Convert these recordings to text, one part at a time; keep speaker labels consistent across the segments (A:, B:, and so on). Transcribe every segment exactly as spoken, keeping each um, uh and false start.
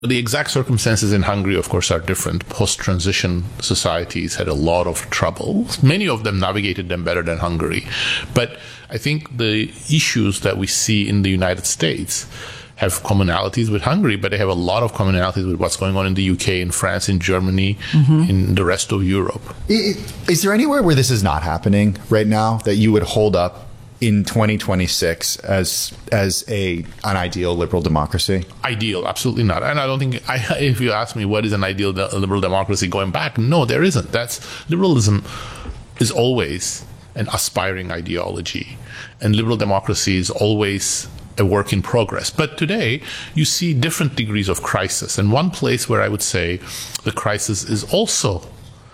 A: The exact circumstances in Hungary, of course, are different. Post-transition societies had a lot of trouble. Many of them navigated them better than Hungary. But I think the issues that we see in the United States have commonalities with Hungary, but they have a lot of commonalities with what's going on in the U K, in France, in Germany, mm-hmm. in the rest of Europe.
B: Is there anywhere where this is not happening right now that you would hold up in twenty twenty-six as as a an ideal liberal democracy?
A: Ideal, absolutely not. And I don't think, I, if you ask me what is an ideal de- liberal democracy going back, no, there isn't. That's liberalism is always an aspiring ideology, and liberal democracy is always a work in progress. But today, you see different degrees of crisis. And one place where I would say the crisis is also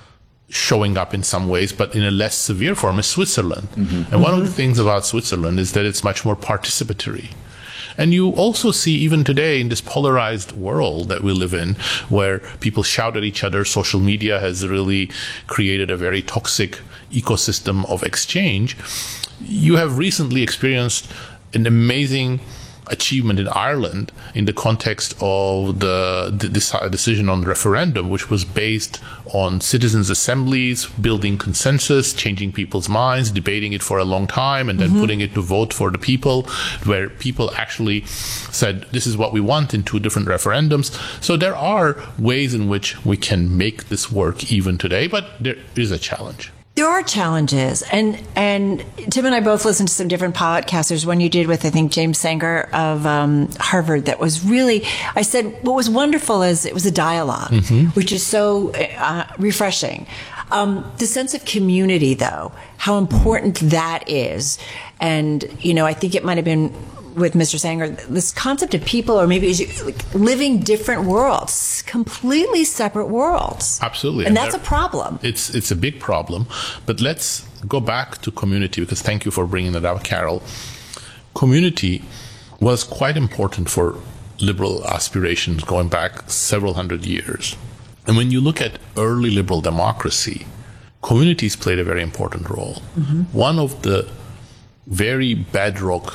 A: showing up in some ways, but in a less severe form, is Switzerland. Mm-hmm. And one mm-hmm. of the things about Switzerland is that it's much more participatory. And you also see, even today, in this polarized world that we live in, where people shout at each other, social media has really created a very toxic ecosystem of exchange. You have recently experienced an amazing achievement in Ireland in the context of the, the decision on the referendum, which was based on citizens' assemblies, building consensus, changing people's minds, debating it for a long time, and then mm-hmm. putting it to vote for the people, where people actually said, this is what we want in two different referendums. So there are ways in which we can make this work even today, but there is a challenge.
C: There are challenges, and and Tim and I both listened to some different podcasts. There's one you did with, I think, James Sanger of um, Harvard that was really, I said, what was wonderful is it was a dialogue, mm-hmm. which is so uh, refreshing. Um, the sense of community, though, how important that is. And, you know, I think it might have been with Mister Sanger, this concept of people, or maybe like living different worlds, completely separate worlds.
A: Absolutely.
C: And, and that's a problem.
A: It's it's a big problem. But let's go back to community, because thank you for bringing that up, Carol. Community was quite important for liberal aspirations going back several hundred years. And when you look at early liberal democracy, communities played a very important role. Mm-hmm. One of the very bedrock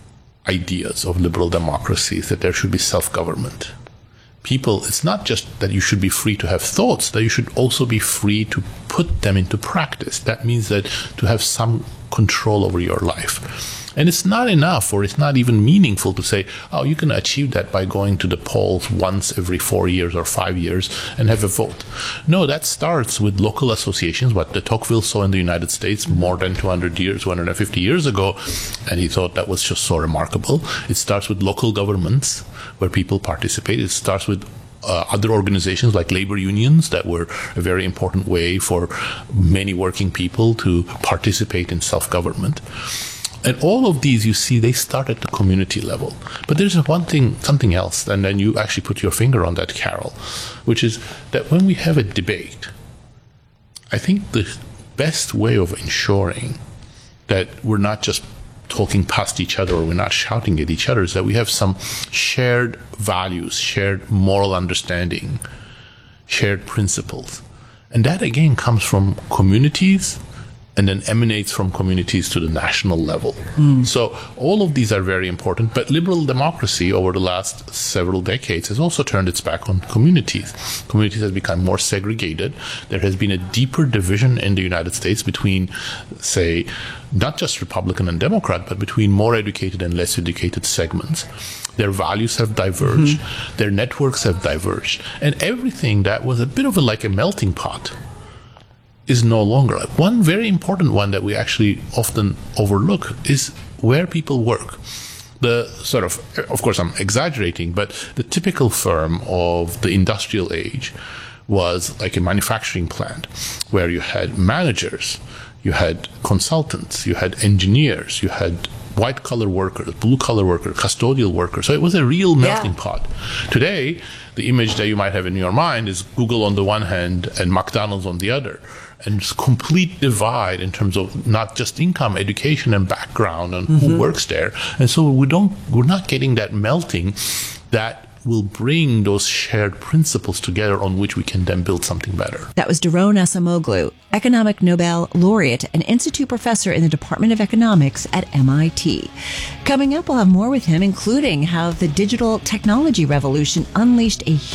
A: ideas of liberal democracy is that there should be self-government. People, it's not just that you should be free to have thoughts, that you should also be free to put them into practice. That means that to have some control over your life. And it's not enough, or it's not even meaningful to say, oh, you can achieve that by going to the polls once every four years or five years and have a vote. No, that starts with local associations, what de Tocqueville saw in the United States more than two hundred years, two hundred fifty years ago, and he thought that was just so remarkable. It starts with local governments where people participate. It starts with Uh, other organizations like labor unions that were a very important way for many working people to participate in self-government. And all of these, you see, they start at the community level. But there's one thing, something else, and then you actually put your finger on that, Carol, which is that when we have a debate, I think the best way of ensuring that we're not just talking past each other or we're not shouting at each other is that we have some shared values, shared moral understanding, shared principles. And that, again, comes from communities and then emanates from communities to the national level. Mm. So all of these are very important, but liberal democracy over the last several decades has also turned its back on communities. Communities have become more segregated. There has been a deeper division in the United States between, say, not just Republican and Democrat, but between more educated and less educated segments. Their values have diverged. Mm-hmm. Their networks have diverged. And everything that was a bit of a, like a melting pot is no longer. One very important one that we actually often overlook is where people work. The sort of, of course I'm exaggerating, but the typical firm of the industrial age was like a manufacturing plant where you had managers, you had consultants, you had engineers, you had white-collar workers, blue-collar workers, custodial workers. So it was a real melting yeah. pot. Today, the image that you might have in your mind is Google on the one hand and McDonald's on the other. And it's complete divide in terms of not just income, education, and background, and mm-hmm. who works there. And so we don't, we're not getting that melting that will bring those shared principles together on which we can then build something better.
C: That was Daron Acemoglu, Economic Nobel laureate and institute professor in the Department of Economics at M I T. Coming up, we'll have more with him, including how the digital technology revolution unleashed a